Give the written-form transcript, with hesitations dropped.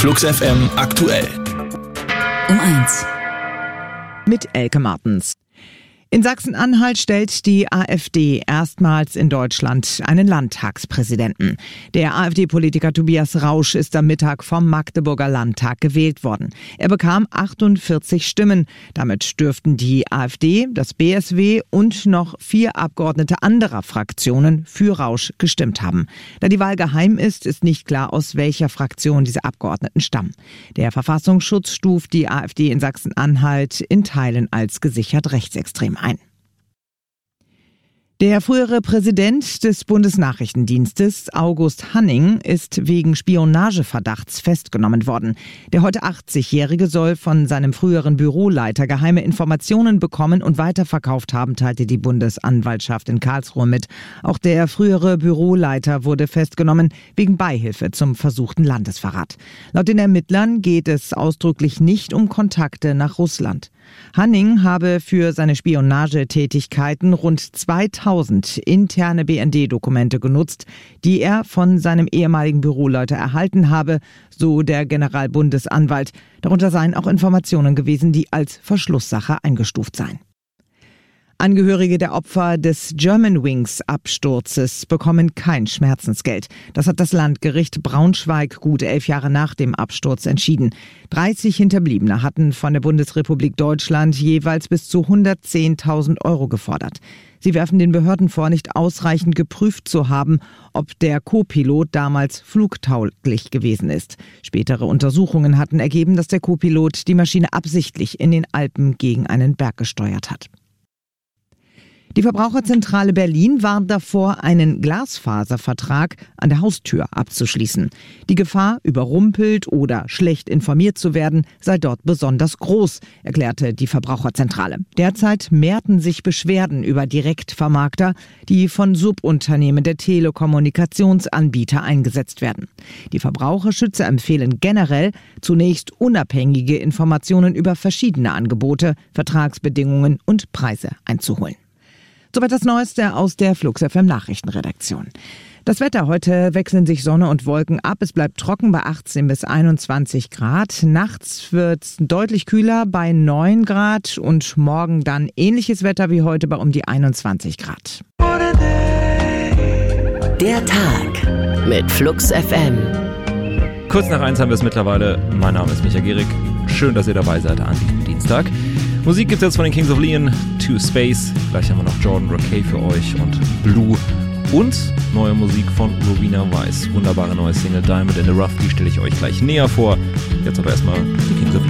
Flux FM aktuell. Um 1. Mit Elke Martens. In Sachsen-Anhalt stellt die AfD erstmals in Deutschland einen Landtagspräsidenten. Der AfD-Politiker Tobias Rausch ist am Mittag vom Magdeburger Landtag gewählt worden. Er bekam 48 Stimmen. Damit dürften die AfD, das BSW und noch 4 Abgeordnete anderer Fraktionen für Rausch gestimmt haben. Da die Wahl geheim ist, ist nicht klar, aus welcher Fraktion diese Abgeordneten stammen. Der Verfassungsschutz stuft die AfD in Sachsen-Anhalt in Teilen als gesichert rechtsextrem ein. Der frühere Präsident des Bundesnachrichtendienstes, August Hanning, ist wegen Spionageverdachts festgenommen worden. Der heute 80-Jährige soll von seinem früheren Büroleiter geheime Informationen bekommen und weiterverkauft haben, teilte die Bundesanwaltschaft in Karlsruhe mit. Auch der frühere Büroleiter wurde festgenommen wegen Beihilfe zum versuchten Landesverrat. Laut den Ermittlern geht es ausdrücklich nicht um Kontakte nach Russland. Hanning habe für seine Spionagetätigkeiten rund 2000 interne BND-Dokumente genutzt, die er von seinem ehemaligen Büroleiter erhalten habe, so der Generalbundesanwalt. Darunter seien auch Informationen gewesen, die als Verschlusssache eingestuft seien. Angehörige der Opfer des Germanwings-Absturzes bekommen kein Schmerzensgeld. Das hat das Landgericht Braunschweig gut 11 Jahre nach dem Absturz entschieden. 30 Hinterbliebene hatten von der Bundesrepublik Deutschland jeweils bis zu 110.000 € gefordert. Sie werfen den Behörden vor, nicht ausreichend geprüft zu haben, ob der Co-Pilot damals flugtauglich gewesen ist. Spätere Untersuchungen hatten ergeben, dass der Co-Pilot die Maschine absichtlich in den Alpen gegen einen Berg gesteuert hat. Die Verbraucherzentrale Berlin warnt davor, einen Glasfaservertrag an der Haustür abzuschließen. Die Gefahr, überrumpelt oder schlecht informiert zu werden, sei dort besonders groß, erklärte die Verbraucherzentrale. Derzeit mehrten sich Beschwerden über Direktvermarkter, die von Subunternehmen der Telekommunikationsanbieter eingesetzt werden. Die Verbraucherschützer empfehlen generell, zunächst unabhängige Informationen über verschiedene Angebote, Vertragsbedingungen und Preise einzuholen. Soweit das Neueste aus der Flux FM Nachrichtenredaktion. Das Wetter: Heute wechseln sich Sonne und Wolken ab. Es bleibt trocken bei 18 bis 21 Grad. Nachts wird es deutlich kühler bei 9 Grad und morgen dann ähnliches Wetter wie heute bei um die 21 Grad. Der Tag mit Flux FM. Kurz nach 1 haben wir es mittlerweile. Mein Name ist Micha Gehrig. Schön, dass ihr dabei seid an diesem Dienstag. Musik gibt es jetzt von den Kings of Leon, To Space. Gleich haben wir noch Jordan Rakei für euch und Blue. Und neue Musik von Rowena Weiss. Wunderbare neue Single Diamond in the Rough, die stelle ich euch gleich näher vor. Jetzt aber erstmal die Kings of Leon.